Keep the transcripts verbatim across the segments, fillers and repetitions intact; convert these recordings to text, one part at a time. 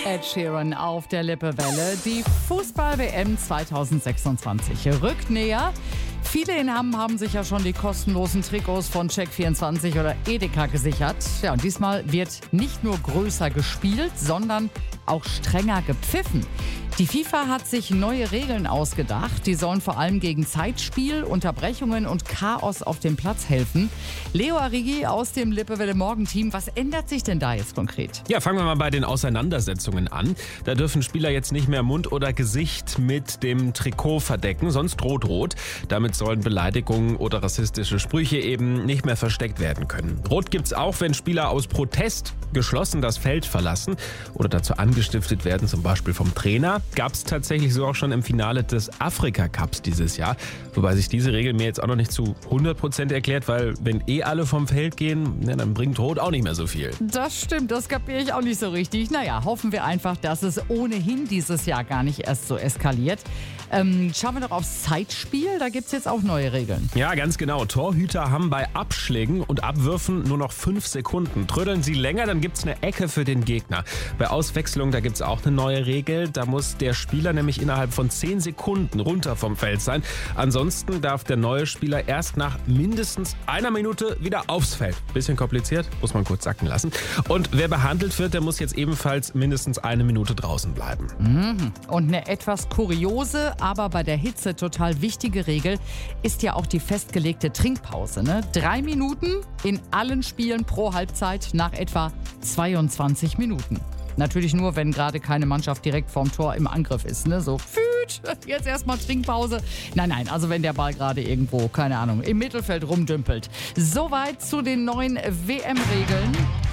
Ed Sheeran auf der Lippewelle. Die Fußball-W M zwanzig sechsundzwanzig rückt näher. Viele in Hamm haben sich ja schon die kostenlosen Trikots von Check vierundzwanzig oder Edeka gesichert. Ja, und diesmal wird nicht nur größer gespielt, sondern auch strenger gepfiffen. Die FIFA hat sich neue Regeln ausgedacht. Die sollen vor allem gegen Zeitspiel, Unterbrechungen und Chaos auf dem Platz helfen. Leo Arrighi aus dem Lippewelle Morgenteam. Was ändert sich denn da jetzt konkret? Ja, fangen wir mal bei den Auseinandersetzungen an. Da dürfen Spieler jetzt nicht mehr Mund oder Gesicht mit dem Trikot verdecken, sonst droht rot. Damit sollen Beleidigungen oder rassistische Sprüche eben nicht mehr versteckt werden können. Rot gibt's auch, wenn Spieler aus Protest geschlossen das Feld verlassen oder dazu angestiftet werden, zum Beispiel vom Trainer. Gab es tatsächlich so auch schon im Finale des Afrika-Cups dieses Jahr. Wobei sich diese Regel mir jetzt auch noch nicht zu hundert Prozent erklärt, weil wenn eh alle vom Feld gehen, ja, dann bringt Rot auch nicht mehr so viel. Das stimmt, das kapiere ich auch nicht so richtig. Naja, hoffen wir einfach, dass es ohnehin dieses Jahr gar nicht erst so eskaliert. Ähm, schauen wir doch aufs Zeitspiel, da gibt es jetzt auch neue Regeln. Ja, ganz genau. Torhüter haben bei Abschlägen und Abwürfen nur noch fünf Sekunden. Trödeln sie länger, dann gibt es eine Ecke für den Gegner. Bei Auswechslung, da gibt es auch eine neue Regel. Da muss der Spieler nämlich innerhalb von zehn Sekunden runter vom Feld sein. Ansonsten darf der neue Spieler erst nach mindestens einer Minute wieder aufs Feld. Bisschen kompliziert, muss man kurz sacken lassen. Und wer behandelt wird, der muss jetzt ebenfalls mindestens eine Minute draußen bleiben. Mhm. Und eine etwas kuriose, aber bei der Hitze total wichtige Regel ist ja auch die festgelegte Trinkpause. Ne? Drei Minuten in allen Spielen pro Halbzeit nach etwa zweiundzwanzig Minuten. Natürlich nur, wenn gerade keine Mannschaft direkt vorm Tor im Angriff ist. Ne? So, füt, jetzt erstmal Trinkpause. Nein, nein, also wenn der Ball gerade irgendwo, keine Ahnung, im Mittelfeld rumdümpelt. Soweit zu den neuen W M-Regeln.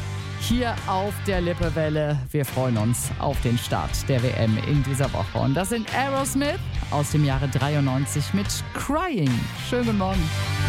Hier auf der Lippewelle. Wir freuen uns auf den Start der W M in dieser Woche. Und das sind Aerosmith aus dem Jahre dreiundneunzig mit Crying. Schönen guten Morgen.